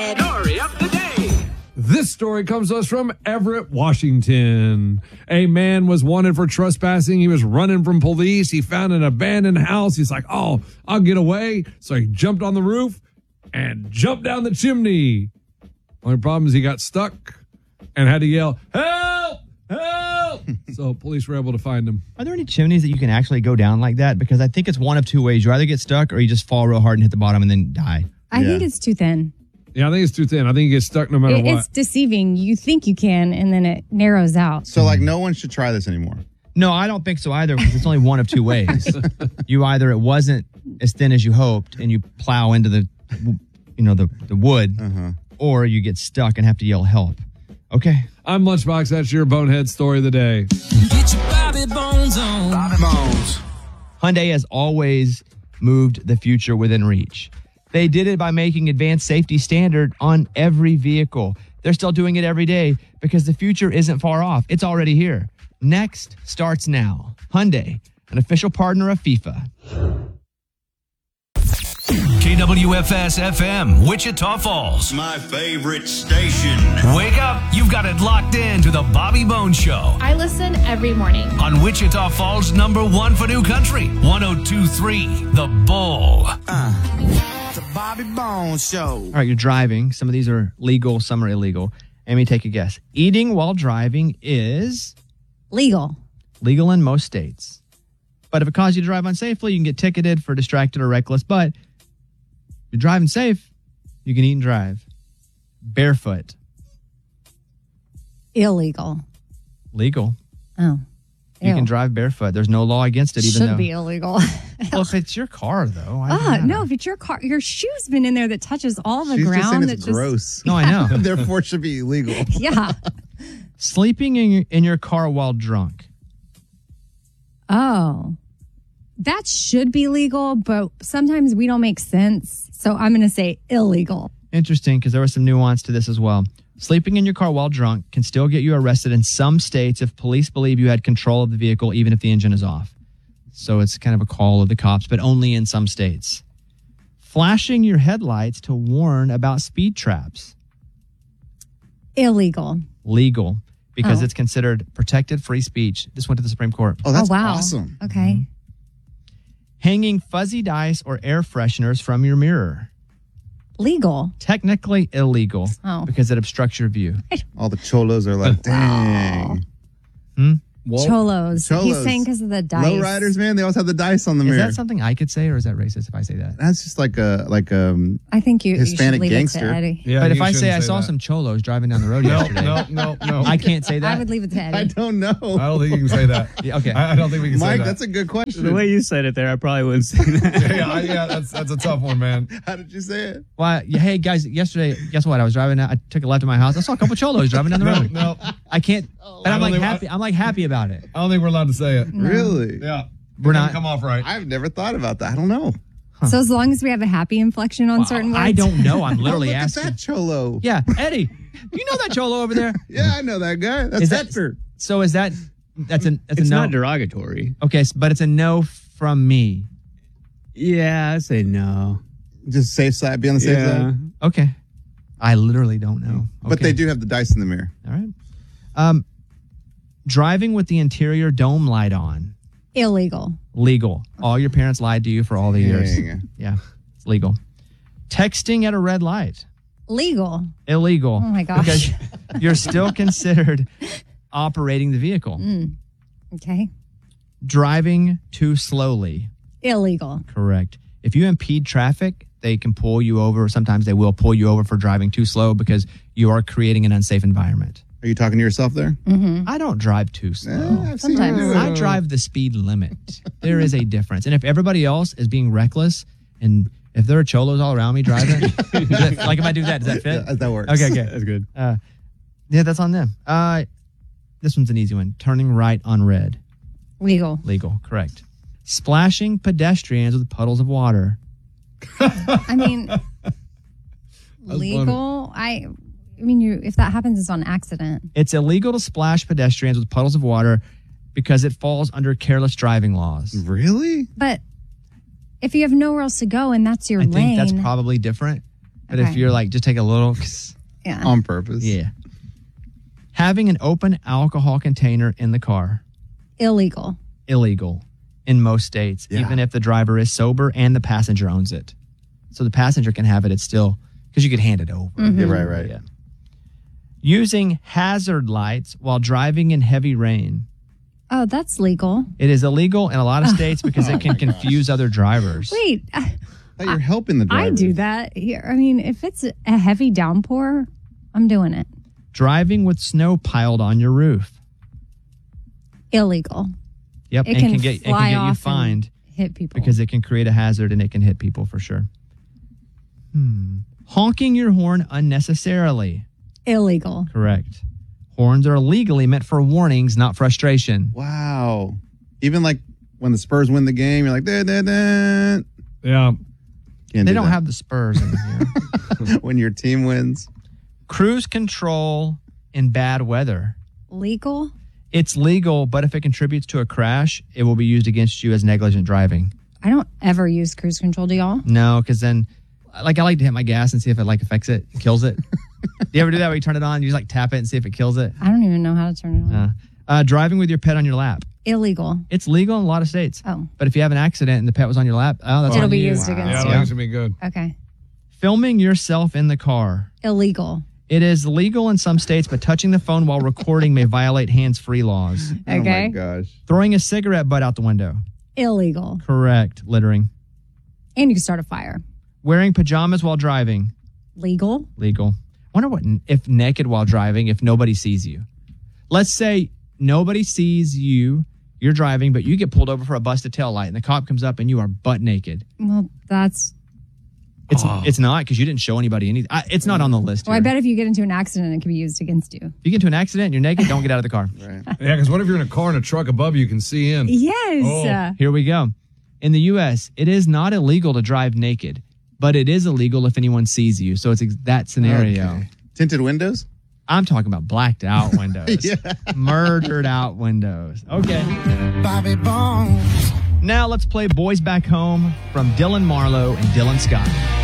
Story of the day. This story comes to us from Everett, Washington. A man was wanted for trespassing. He was running from police. He found an abandoned house. He's like, oh, I'll get away. So he jumped on the roof and jumped down the chimney. Only problem is he got stuck and had to yell, help, help. So police were able to find him. Are there any chimneys that you can actually go down like that? Because I think it's one of two ways. You either get stuck or you just fall real hard and hit the bottom and then die. I think it's too thin. Yeah, I think it's too thin. I think you get stuck no matter what. It's deceiving. You think you can, and then it narrows out. So, like, no one should try this anymore. No, I don't think so either, because it's only one of two ways. You either it wasn't as thin as you hoped and you plow into the wood, or you get stuck and have to yell help. Okay. I'm Lunchbox. That's your bonehead story of the day. Get your Bobby Bones on. Bobby Bones. Hyundai has always moved the future within reach. They did it by making advanced safety standard on every vehicle. They're still doing it every day because the future isn't far off. It's already here. Next starts now. Hyundai, an official partner of FIFA. KWFS-FM, Wichita Falls. My favorite station. Wake up. You've got it locked in to the Bobby Bones Show. I listen every morning. On Wichita Falls' #1 for new country, 102.3 The Bull. The Bobby Bones Show. All right, you're driving. Some of these are legal, some are illegal. Amy, take a guess. Eating while driving is Legal. legal in most states. But if it causes you to drive unsafely, you can get ticketed for distracted or reckless. But if you're driving safe, you can eat and drive. Barefoot. Illegal. Legal. Oh. You Ew. can drive barefoot. There's no law against it, even Should though. be illegal. Well, if it's your car, though. No, if it's your car, your shoe's been in there that touches all the She's ground. just saying that it's gross. No, I know. Therefore, it should be illegal. Yeah. Sleeping in your car while drunk. Oh. That should be legal, but sometimes we don't make sense. So I'm going to say illegal. Interesting, because there was some nuance to this as well. Sleeping in your car while drunk can still get you arrested in some states if police believe you had control of the vehicle, even if the engine is off. So it's kind of a call of the cops, but only in some states. Flashing your headlights to warn about speed traps. Illegal. Legal, because Oh. it's considered protected free speech. This went to the Supreme Court. Oh, that's wow. awesome. Okay. Hanging fuzzy dice or air fresheners from your mirror. Legal. Technically illegal Oh. because it obstructs your view. All the cholos are like, dang. Cholos. He's Cholos. saying because of the dice. Lowriders, man, they always have the dice on the Is mirror. that something I could say, or is that racist if I say that? That's just like a I think you Hispanic should leave gangster. it to Eddie. Yeah, But if you I say shouldn't I saw that. some cholos driving down the road yesterday, No. I can't say that. I would leave it to Eddie. I don't know. I don't think you can say that. Yeah, okay. I don't think we can say Mike, that. that's a good question. The way you said it there, I probably wouldn't say that. yeah, that's a tough one, man. How did you say it? Well, hey guys, yesterday, guess what? I was driving. I took a left at my house. I saw a couple cholos driving down the road. No, I can't. But I'm I don't like think- happy. I'm like happy about it. I don't think we're allowed to say it. Really? Yeah, We're It not- doesn't come off right. I've never thought about that. I don't know. So as long as we have a happy inflection on certain words. I don't know. I'm literally Look at asking. that cholo. Yeah, Eddie, you know that cholo over there? Yeah, I know that guy. That's Is that Hector. so? Is that that's a It's no? not derogatory. Okay, but it's a no from me. Yeah, I say no. Just safe side, be on the safe side. Okay, I literally don't know. But Okay. they do have the dice in the mirror. All right. Driving with the interior dome light on. Illegal. Legal. All your parents lied to you for all the years. Dang. Yeah, it's legal. Texting at a red light. Legal. Illegal. Oh my gosh. Because you're still considered operating the vehicle. Okay. Driving too slowly. Illegal. Correct. If you impede traffic, they can pull you over. Sometimes they will pull you over for driving too slow because you are creating an unsafe environment. Are you talking to yourself there? I don't drive too slow. I've seen Sometimes. you do it. I drive the speed limit. There is a difference. And if everybody else is being reckless, and if there are cholos all around me driving, like if I do that, does that fit? Yeah, that works. Okay, okay. That's good. Yeah, that's on them. This one's an easy one. Turning right on red. Legal. Legal, correct. Splashing pedestrians with puddles of water. I mean, legal. I mean, if that happens, it's on accident. It's illegal to splash pedestrians with puddles of water because it falls under careless driving laws. Really? But if you have nowhere else to go and that's your I lane, think that's probably different. But if Okay. you're like, just take a little, Yeah. On purpose. yeah. Having an open alcohol container in the car, Illegal. illegal in most states, Yeah. even if the driver is sober and the passenger owns it. So the passenger can have it. It's still, because you could hand it over. Yeah, right. Yeah. Using hazard lights while driving in heavy rain. Oh, that's legal. It is illegal in a lot of states because it can confuse other drivers. Wait, Thought you're helping the driver. I do that here. I mean, if it's a heavy downpour, I'm doing it. Driving with snow piled on your roof. Illegal. Yep, It and can can get fly you off fined and hit people. because it can create a hazard and it can hit people for sure. Honking your horn unnecessarily. Illegal. Correct. Horns are legally meant for warnings, not frustration. Wow. Even like when the Spurs win the game, you're like, da, da, da. Yeah. Can't They do don't that. have the Spurs in here. when your team wins. Cruise control in bad weather. Legal? It's legal, but if it contributes to a crash, it will be used against you as negligent driving. I don't ever use cruise control, do y'all? No, because then, like, I like to hit my gas and see if it like affects it, kills it. Do you ever do that where you turn it on, you just like tap it and see if it kills it? I don't even know how to turn it on. Driving with your pet on your lap. Illegal. It's legal in a lot of states. Oh. But if you have an accident and the pet was on your lap, that's It'll on be you. used against Yeah, you. that's gonna be good. Okay. Filming yourself in the car. Illegal. It is legal in some states, but touching the phone while recording may violate hands-free laws. Oh my Okay. gosh. Throwing a cigarette butt out the window. Illegal. Correct. Littering. And you can start a fire. Wearing pajamas while driving. Legal. Legal. Wonder what if naked while driving if nobody sees you. Let's say nobody sees you, you're driving, but you get pulled over for a busted tail light and the cop comes up and you are butt naked. Well, that's. It's not because you didn't show anybody anything. It's not on the list. Well, I here. bet if you get into an accident, it can be used against you. If you get into an accident and you're naked, don't get out of the car. Right. Yeah, because what if you're in a car and a truck above you can see in? Yes. Oh. Here we go. In the U.S., it is not illegal to drive naked, but it is illegal if anyone sees you. So it's that scenario. Okay. Tinted windows? I'm talking about blacked out windows. Murdered out windows. Okay. Bobby Bones. Now let's play Boys Back Home from Dylan Marlowe and Dylan Scott.